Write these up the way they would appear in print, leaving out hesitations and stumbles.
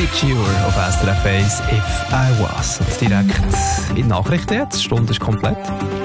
Cure auf SRF 1, If I Was. Und direkt in die Nachrichten jetzt. Die Stunde ist komplett.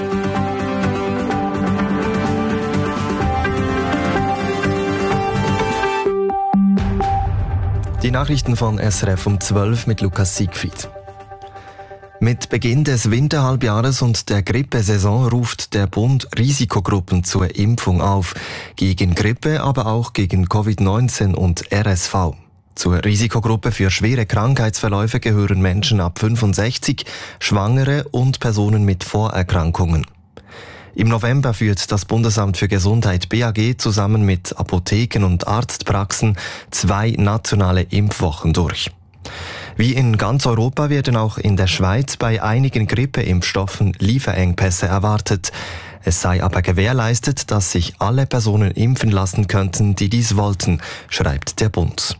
Die Nachrichten von SRF um 12 mit Lukas Siegfried. Mit Beginn des Winterhalbjahres und der Grippesaison ruft der Bund Risikogruppen zur Impfung auf. Gegen Grippe, aber auch gegen Covid-19 und RSV. Zur Risikogruppe für schwere Krankheitsverläufe gehören Menschen ab 65, Schwangere und Personen mit Vorerkrankungen. Im November führt das Bundesamt für Gesundheit BAG zusammen mit Apotheken und Arztpraxen 2 nationale Impfwochen durch. Wie in ganz Europa werden auch in der Schweiz bei einigen Grippeimpfstoffen Lieferengpässe erwartet. Es sei aber gewährleistet, dass sich alle Personen impfen lassen könnten, die dies wollten, schreibt der Bund.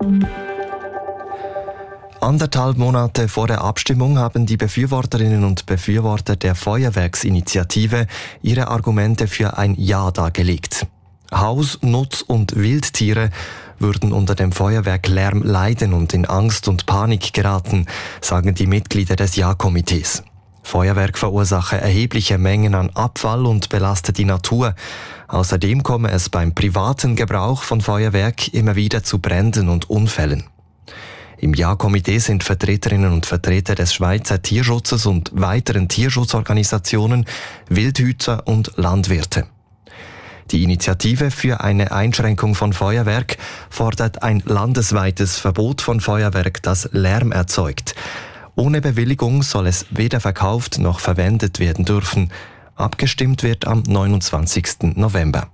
1,5 Monate vor der Abstimmung haben die Befürworterinnen und Befürworter der Feuerwerksinitiative ihre Argumente für ein Ja dargelegt. Haus-, Nutz- und Wildtiere würden unter dem Feuerwerklärm leiden und in Angst und Panik geraten, sagen die Mitglieder des Ja-Komitees. Feuerwerk verursache erhebliche Mengen an Abfall und belaste die Natur. Außerdem komme es beim privaten Gebrauch von Feuerwerk immer wieder zu Bränden und Unfällen. Im Ja-Komitee sind Vertreterinnen und Vertreter des Schweizer Tierschutzes und weiteren Tierschutzorganisationen, Wildhüter und Landwirte. Die Initiative für eine Einschränkung von Feuerwerk fordert ein landesweites Verbot von Feuerwerk, das Lärm erzeugt. Ohne Bewilligung soll es weder verkauft noch verwendet werden dürfen. Abgestimmt wird am 29. November.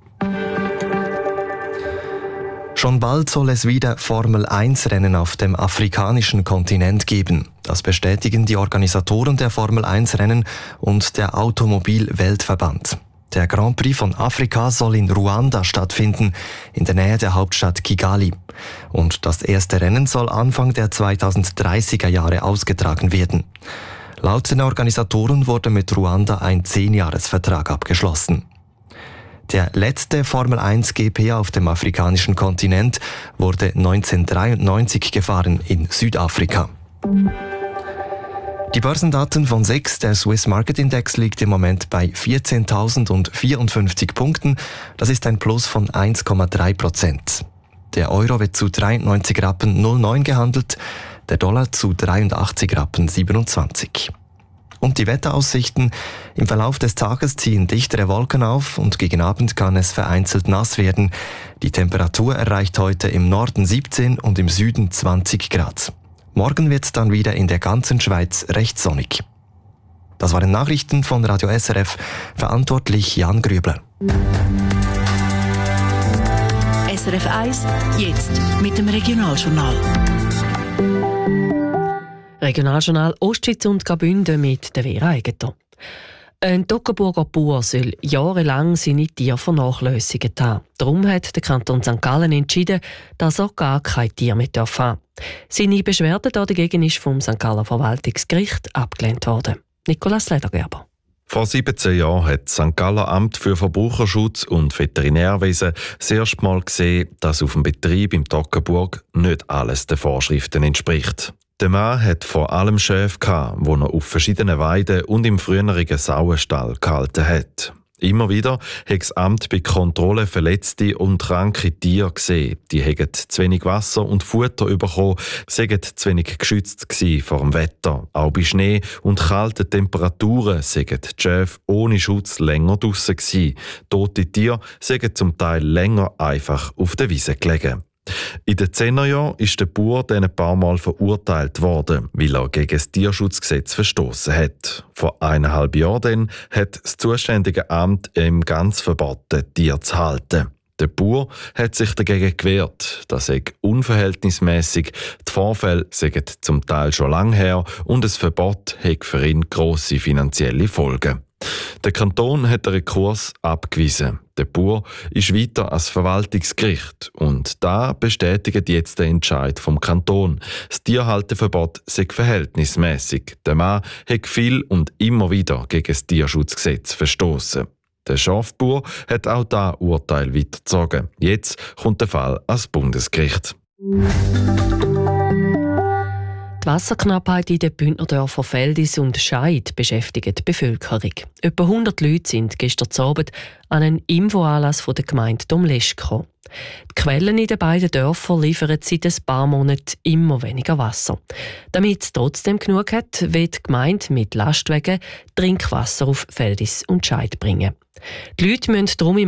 Schon bald soll es wieder Formel-1-Rennen auf dem afrikanischen Kontinent geben. Das bestätigen die Organisatoren der Formel-1-Rennen und der Automobil-Weltverband. Der Grand Prix von Afrika soll in Ruanda stattfinden, in der Nähe der Hauptstadt Kigali. Und das erste Rennen soll Anfang der 2030er Jahre ausgetragen werden. Laut den Organisatoren wurde mit Ruanda ein 10-Jahres-Vertrag abgeschlossen. Der letzte Formel-1 GP auf dem afrikanischen Kontinent wurde 1993 gefahren in Südafrika. Die Börsendaten von SIX, der Swiss Market Index, liegt im Moment bei 14.054 Punkten. Das ist ein Plus von 1,3%. Der Euro wird zu 93,09 Rappen gehandelt, der Dollar zu 83,27 Rappen. Und die Wetteraussichten: Im Verlauf des Tages ziehen dichtere Wolken auf und gegen Abend kann es vereinzelt nass werden. Die Temperatur erreicht heute im Norden 17 und im Süden 20 Grad. Morgen wird es dann wieder in der ganzen Schweiz recht sonnig. Das waren Nachrichten von Radio SRF, verantwortlich Jan Grübler. SRF 1, jetzt mit dem Regionaljournal. Regionaljournal Ostschweiz und Graubünden mit der Vera Egeter. Ein Toggenburger Bauer soll jahrelang seine Tiere vernachlässigt haben. Darum hat der Kanton St. Gallen entschieden, dass er gar kein Tier mehr haben darf. Seine Beschwerde dagegen ist vom St. Galler Verwaltungsgericht abgelehnt worden. Nicolas Ledergerber. Vor 17 Jahren hat das St. Galler Amt für Verbraucherschutz und Veterinärwesen das erste Mal gesehen, dass auf dem Betrieb im Toggenburg nicht alles den Vorschriften entspricht. Der Mann hat vor allem Schäfe gehabt, die er auf verschiedenen Weiden und im früheren Sauenstall gehalten hat. Immer wieder hat das Amt bei Kontrollen verletzte und kranke Tiere gesehen. Die haben zu wenig Wasser und Futter bekommen, seien zu wenig geschützt vor dem Wetter. Auch bei Schnee und kalten Temperaturen seien die Schäfe ohne Schutz länger draussen gewesen. Tote Tiere seien zum Teil länger einfach auf der Wiese gelegen. In den 10er Jahren ist der Bauer dann ein paar Mal verurteilt worden, weil er gegen das Tierschutzgesetz verstoßen hat. Vor 1,5 Jahren dann hat das zuständige Amt ihm ganz verboten, Tiere zu halten. Der Bauer hat sich dagegen gewehrt. Das sei unverhältnismäßig. Die Vorfälle seien zum Teil schon lange her und das Verbot hat für ihn grosse finanzielle Folgen. Der Kanton hat den Rekurs abgewiesen. Der Bauer ist weiter als Verwaltungsgericht und da bestätigt jetzt den Entscheid vom Kanton. Das Tierhalteverbot sei verhältnismäßig. Der Mann hat viel und immer wieder gegen das Tierschutzgesetz verstoßen. Der Schafbauer hat auch das Urteil weitergezogen. Jetzt kommt der Fall ans Bundesgericht. Die Wasserknappheit in den Bündner Dörfern Feldis und Scheid beschäftigt die Bevölkerung. Etwa 100 Leute sind gestern Abend an einen Infoanlass der Gemeinde Domleschg gekommen. Die Quellen in den beiden Dörfern liefern seit ein paar Monaten immer weniger Wasser. Damit es trotzdem genug hat, wird die Gemeinde mit Lastwagen Trinkwasser auf Feldis und Scheid bringen. Die Leute müssen darum im